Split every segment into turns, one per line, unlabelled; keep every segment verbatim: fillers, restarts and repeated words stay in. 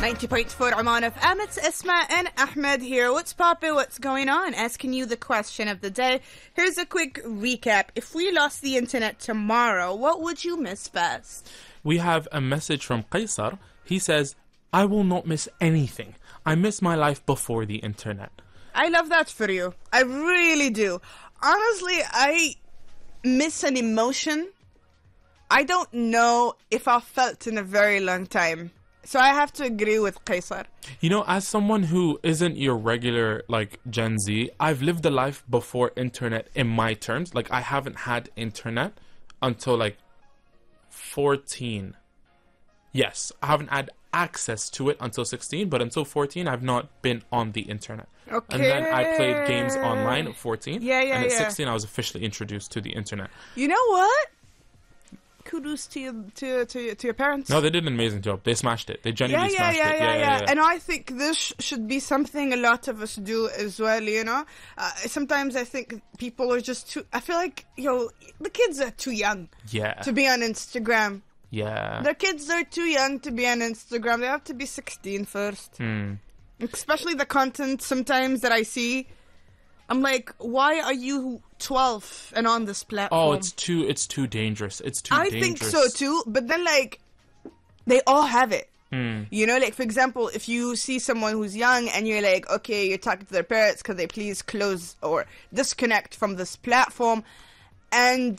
ninety point four Oman F M, it's Isma and Ahmed here. What's poppin', what's going on? Asking you the question of the day. Here's a quick recap. If we lost the internet tomorrow, what would you miss best?
We have a message from Qaisar. He says, I will not miss anything. I miss my life before the internet.
I love that for you. I really do. Honestly, I miss an emotion I don't know if I've felt in a very long time. So I have to agree with Qaisar.
You know, as someone who isn't your regular, like, Gen Z, I've lived a life before internet in my terms. Like, I haven't had internet until, like, fourteen. Yes, I haven't had access to it until sixteen, but until fourteen, I've not been on the internet.
Okay.
And then I played games online at fourteen.
Yeah, yeah,
And at
yeah.
sixteen, I was officially introduced to the internet.
You know what? Kudos to you, to, to, to your parents.
No, they did an amazing job. They smashed it. They genuinely
yeah, yeah,
smashed
yeah,
it.
Yeah, yeah, yeah,
yeah.
And I think this sh- should be something a lot of us do as well, you know? Uh, sometimes I think people are just too... I feel like, yo, the kids are too young
Yeah.
to be on Instagram.
Yeah.
The kids are too young to be on Instagram. They have to be sixteen first.
Hmm.
Especially the content sometimes that I see. I'm like, why are you twelve and on this platform?
Oh, it's too it's too dangerous. It's too
I
dangerous.
think so too, but then like they all have it.
Hmm.
You know, like for example, if you see someone who's young and you're like, okay, you're talking to their parents, could they please close or disconnect from this platform? And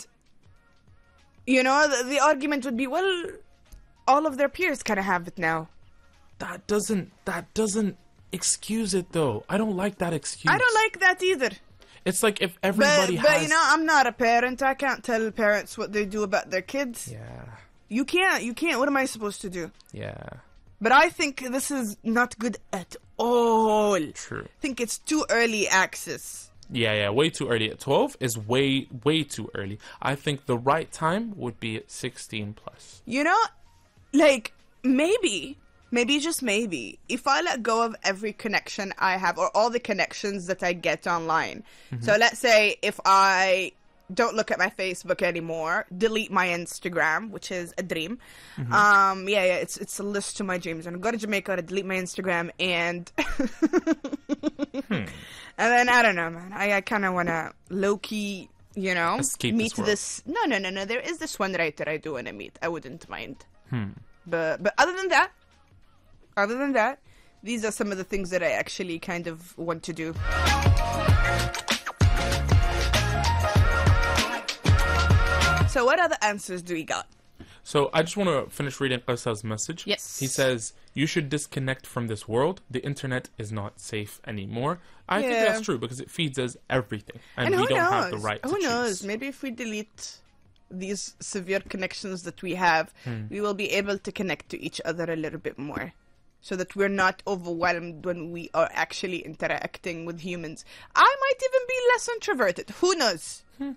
you know, the, the argument would be, well, all of their peers kind of have it now.
That doesn't that doesn't excuse it though. I don't like that excuse.
I don't like that either.
It's like if everybody
but, but
has...
you know, I'm not a parent. I can't tell parents what they do about their kids.
Yeah.
You can't. You can't. What am I supposed to do?
Yeah.
But I think this is not good at all.
True.
I think it's too early access.
Yeah, yeah, way too early. At twelve is way, way too early. I think the right time would be at sixteen plus.
You know, like, maybe, maybe just maybe, if I let go of every connection I have, or all the connections that I get online. Mm-hmm. So let's say if I don't look at my Facebook anymore, delete my Instagram, which is a dream. Mm-hmm. Um, yeah, yeah, it's it's a list to my dreams. I'm going to go to Jamaica to delete my Instagram and... hmm. And then, I don't know, man. I, I kind of want to low-key, you know,
escape
meet
this,
this... No, no, no, no. There is this one writer I do want to meet. I wouldn't mind.
Hmm.
But but other than that, other than that, these are some of the things that I actually kind of want to do. So what other answers do we got?
So I just want to finish reading Qaisar's message.
Yes.
He says, you should disconnect from this world. The internet is not safe anymore. I
yeah.
think that's true because it feeds us everything. And,
and
we don't
knows?
have the right to
Who
choose.
knows? Maybe if we delete these severe connections that we have, hmm. we will be able to connect to each other a little bit more. So that we're not overwhelmed when we are actually interacting with humans. I might even be less introverted. Who knows?
Hmm.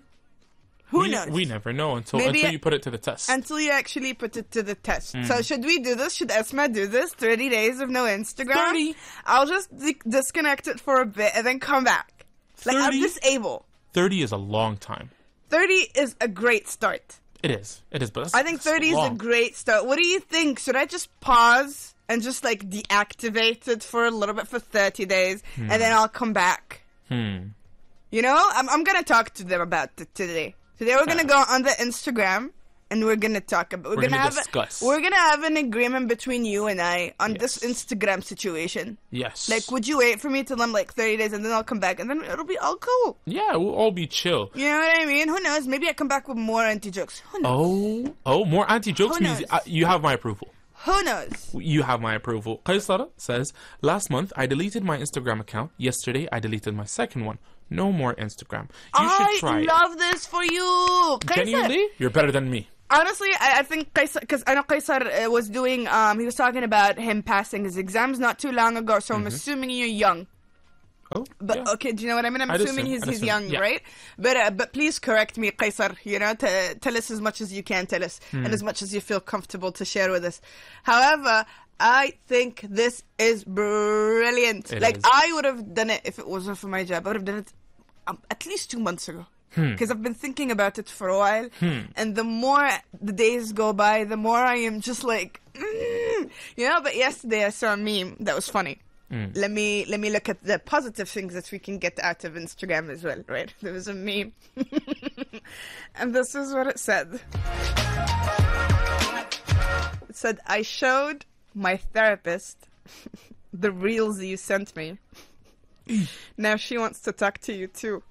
Who
we,
knows?
We never know until
Maybe
until you put it to the test.
Until you actually put it to the test.
Mm.
So should we do this? Should Esma do this? thirty days of no Instagram?
thirty
I'll just di- disconnect it for a bit and then come back. Like, I'm disable.
thirty is a long time.
thirty is a great start.
It is. It is, but that's,
I think thirty
long.
is a great start. What do you think? Should I just pause and just, like, deactivate it for a little bit for thirty days hmm. and then I'll come back?
Hmm.
You know? I'm, I'm going to talk to them about it today. Today we're gonna go on the Instagram and we're gonna talk about. We're,
we're
gonna,
gonna
have.
discuss.
A, we're gonna have an agreement between you and I on
yes.
this Instagram situation.
Yes.
Like, would you wait for me till I'm like thirty days and then I'll come back and then it'll be all cool.
Yeah, we'll all be chill.
You know what I mean? Who knows? Maybe I come back with more anti jokes. Who knows?
Oh, oh, more anti jokes means uh, you have my approval.
Who knows?
You have my approval. Qaisara says, last month I deleted my Instagram account. Yesterday I deleted my second one. No more Instagram. You
I
should try
love
it.
this for you.
Genuinely? You're better than me.
Honestly, I, I think Qaisar, because I know Qaisar uh, was doing, um, he was talking about him passing his exams not too long ago, so mm-hmm. I'm assuming you're young.
Oh,
but
yeah.
okay, do you know what I mean? I'm
I'd
assuming
assume,
he's
I'd
he's
assume.
young,
yeah.
right? But uh, but please correct me, Qaisar. You know, to tell us as much as you can tell us,
hmm.
and as much as you feel comfortable to share with us. However, I think this is brilliant.
It
like
is.
I would have done it if it wasn't for my job. I would have done it um, at least two months ago. Because hmm. I've been thinking about it for a while,
hmm.
and the more the days go by, the more I am just like, mm, You know, but yesterday I saw a meme that was funny.
Mm.
Let me let me look at the positive things that we can get out of Instagram as well, right? There was a meme. And this is what it said. It said, I showed my therapist the reels you sent me. Now she wants to talk to you too.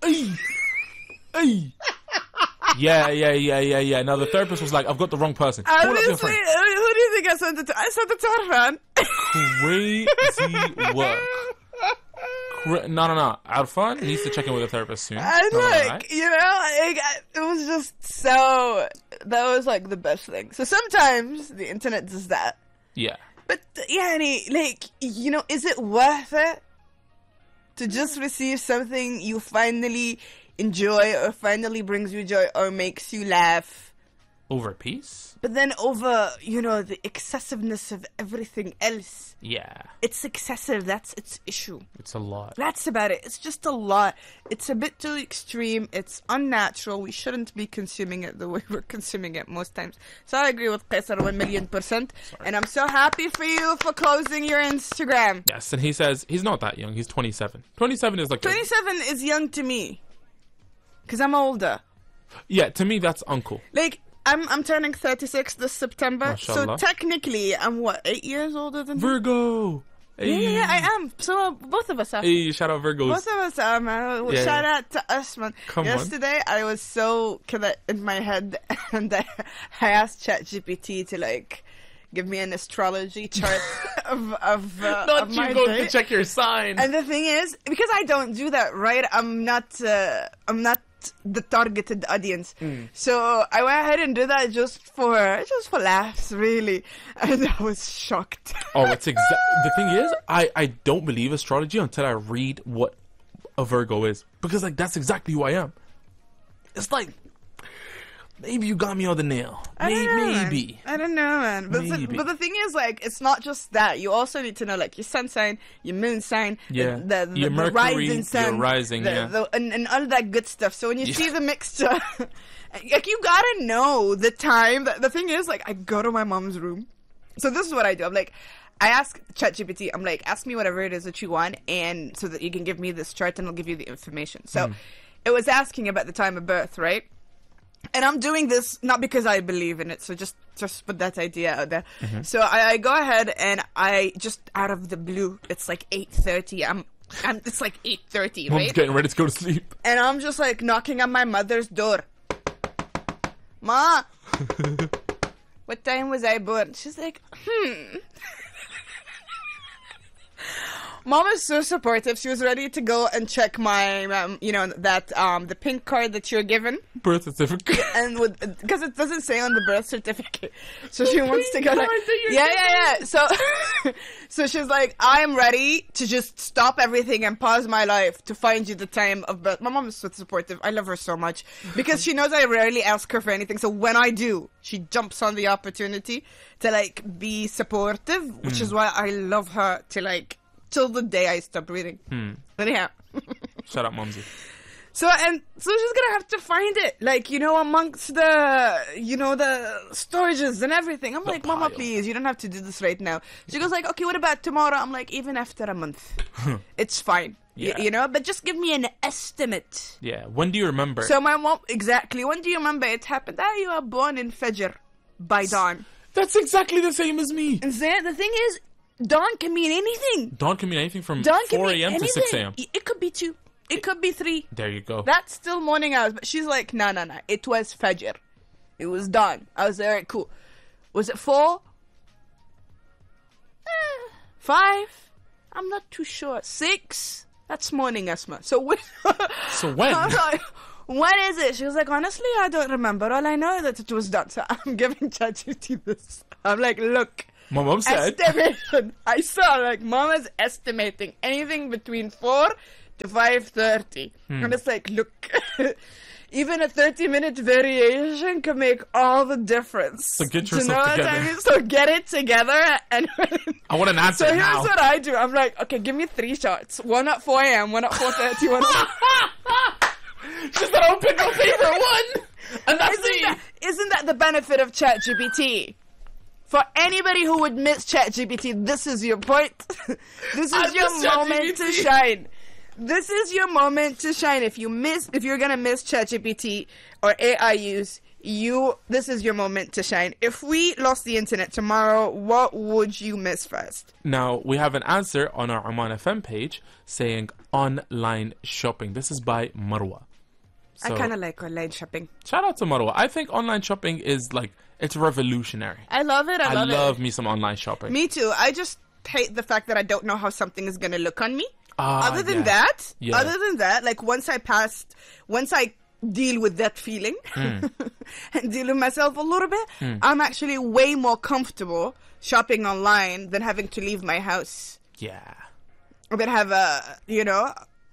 Yeah, yeah, yeah, yeah, yeah. Now the therapist was like, I've got the wrong person. Call up your
Obviously,
friend.
who do you think I sent it to? I sent it to her fan.
Crazy work. Cra- no, no, no. Arfan needs to check in with a therapist soon.
And
Not gonna lie.
like, you know, like, I- it was just so, that was like the best thing. So sometimes the internet does that.
Yeah.
But, yeah, like, you know, is it worth it to just receive something you finally enjoy or finally brings you joy or makes you laugh?
Over peace?
But then over, you know, the excessiveness of everything else.
Yeah.
It's excessive. That's its issue.
It's a lot.
That's about it. It's just a lot. It's a bit too extreme. It's unnatural. We shouldn't be consuming it the way we're consuming it most times. So I agree with Qaisar one million percent.
Sorry.
And I'm so happy for you for closing your Instagram.
Yes, and he says he's not that young. He's twenty-seven. twenty-seven is like... a-
twenty-seven is young to me. Because I'm older.
yeah, to me, that's uncle.
Like, I'm I'm turning thirty-six this September.
Mashallah.
So technically, I'm what, eight years older than him?
Virgo! Hey.
Yeah, yeah, yeah, I am. So uh, both of us are.
Hey, shout out Virgos.
Both of us are, man.
Yeah,
Shout
yeah.
out to us, man.
Come on.
Yesterday, I was so kind of in my head, and I, I asked ChatGPT to, like, give me an astrology chart of, of, uh,
Not
of
you
my
going
day.
to check your sign.
And the thing is, because I don't do that, right? I'm not, uh, I'm not the targeted audience.
Mm.
So I went ahead and did that just for, just for laughs, really. And I was shocked.
Oh, it's exact. The thing is, I, I don't believe astrology until I read what a Virgo is. Because, like, that's exactly who I am. It's like, maybe you got me on the nail.
I don't
Maybe.
know, man.
maybe.
I don't know, man. But the,
Maybe.
but the thing is, like, it's not just that. You also need to know, like, your sun sign, your moon sign,
Yeah.
the, the,
Your
the
Mercury,
rising
your
sun,
rising,
the,
yeah.
the, and, and all that good stuff. So when you
Yeah.
see the mixture, like, you gotta know the time. That, the thing is, like, I go to my mom's room. So this is what I do. I'm like, I ask ChatGPT, I'm like, ask me whatever it is that you want, and so that you can give me this chart and I'll give you the information. So
Mm.
it was asking about the time of birth, right? And I'm doing this not because I believe in it, so just just put that idea out there.
Mm-hmm.
So I, I go ahead and I just out of the blue, it's like eight thirty. I'm, I'm it's like eight thirty,
Mom's
right?
getting ready to go to sleep.
And I'm just like knocking on my mother's door. Ma, what time was I born? She's like, hmm. Mom is so supportive. She was ready to go and check my, um, you know, that um, the pink card that you're given.
Birth certificate.
And with because it doesn't say on the birth certificate, so she wants to go like,
card that you're
yeah, yeah, yeah. So, so she's like, I am ready to just stop everything and pause my life to find you the time of birth. My mom is so supportive. I love her so much because she knows I rarely ask her for anything. So when I do, she jumps on the opportunity to like be supportive, which is why I love her to like till the day I stop reading.
Hmm.
But yeah.
Shout out, Mumsy.
So, and so she's gonna have to find it, like, you know, amongst the, you know, the storages and everything. I'm
The
like, Mama,
pile.
please, you don't have to do this right now. She goes like, okay, what about tomorrow? I'm like, even after a month, it's fine. Y-
Yeah.
you know, but just give me an estimate.
Yeah. When do you remember?
So my mom, exactly, when do you remember it happened? Ah, you were born in Fajr, by dawn.
That's exactly the same as me.
And then the thing is, dawn can mean anything.
Dawn can mean anything from
Dawn can
four
mean
a.m. to
anything.
six a.m.
It could be two. It could be three.
There you go.
That's still morning hours. But she's like, no, no, no. It was Fajr. It was dawn. I was like, all right, cool. Was it four? Eh, five? I'm not too sure. Six? That's morning, Asma. So when?
So when?
I was like, when is it? She was like, honestly, I don't remember. All I know is that it was done. So I'm giving ChatGPT this. I'm like, look.
My mom said.
Estimation. I saw like Mama's estimating anything between four to five thirty,
Hmm.
and it's like, look, even a thirty minute variation can make all the difference.
So get
Do you
yourself
know what
together.
I mean? So get it together, and
I want an answer
so here's
now.
what I do. I'm like, okay, give me three shots. One at four a.m., one at four thirty, one at.
Just that I'll pick my favorite one, and that's
Isn't
me.
that, isn't that the benefit of ChatGPT? For anybody who would miss ChatGPT, this is your point. This is
I
your
miss
moment to
ChatGPT.
shine. This is your moment to shine. If you miss, if you're gonna miss ChatGPT or A I use, you, this is your moment to shine. If we lost the internet tomorrow, what would you miss first?
Now, we have an answer on our Oman F M page saying online shopping. This is by Marwa.
I
So,
kind of like online shopping.
shout out to Marwa. I think online shopping is like, it's revolutionary.
I love it. I
I
love,
love
it.
me some online shopping.
Me too. I just hate the fact that I don't know how something is gonna look on me.
Ah,
other than
yeah.
that,
Yeah.
other than that, like once I passed, once I deal with that feeling
Mm.
and deal with myself a little bit, I'm actually way more comfortable shopping online than having to leave my house
Yeah.
or than have a, you know,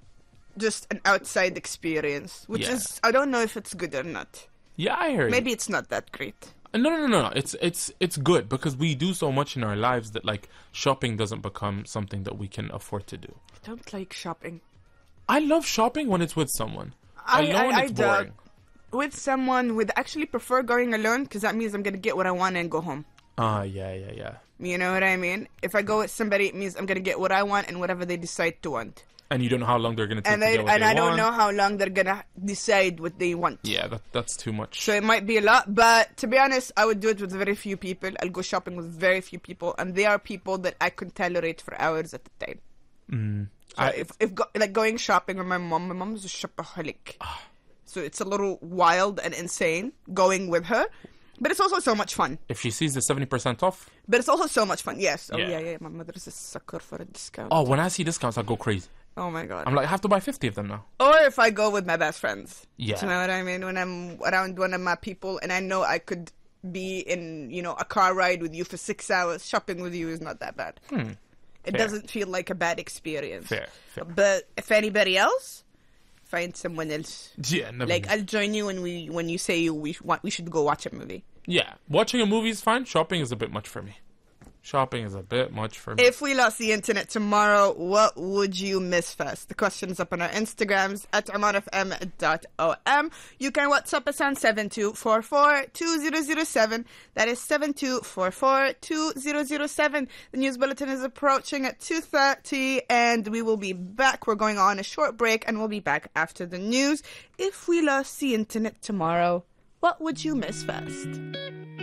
just an outside experience, which
Yeah.
is, I don't know if it's good or not.
Yeah, I hear you.
Maybe it's not that great.
No, no, no, no. It's it's it's good because we do so much in our lives that like shopping doesn't become something that we can afford to do.
I don't like shopping.
I love shopping when it's with someone.
I-
Alone,
I- I
it's
doubt-
boring.
With someone, would actually prefer going alone because that means I'm gonna get what I want and go home.
Ah, yeah, yeah, yeah.
You know what I mean? If I go with somebody, it means I'm gonna get what I want and whatever they decide to want.
And you don't know how long they're gonna take
And
to
I
get what
and
they
I don't
want.
know how long they're gonna decide what they want.
Yeah, that that's too much.
So it might be a lot, but to be honest, I would do it with very few people. I'll go shopping with very few people, and they are people that I could tolerate for hours at a time.
Mm.
So
I,
if if go, like going shopping with my mom, my mom's a shopaholic, so it's a little wild and insane going with her. But it's also so much fun.
if she sees the seventy percent off,
But it's also so much fun. Yes. Oh
Yeah.
yeah, yeah. My mother's a sucker for a discount.
oh, when I see discounts, I go crazy.
Oh my god.
I'm like, I have to buy fifty of them now.
Or if I go with my best friends.
Yeah.
Do you know what I mean? When I'm around one of my people and I know I could be in, you know, a car ride with you for six hours, shopping with you is not that bad.
Hmm.
It
Fair.
doesn't feel like a bad experience.
Fair, fair.
But if anybody else, find someone else.
Yeah, never.
Like I'll join you when we when you say we sh- want we should go watch a movie.
yeah, watching a movie is fine. Shopping is a bit much for me. Shopping is a bit much for me.
If we lost the internet tomorrow, what would you miss first? The question's up on our Instagrams at oman f m dot o m. You can WhatsApp us on seven two four four two zero zero seven. That is seven two four four two zero zero seven. The news bulletin is approaching at two thirty, and we will be back. We're going on a short break, and we'll be back after the news. If we lost the internet tomorrow, what would you miss first?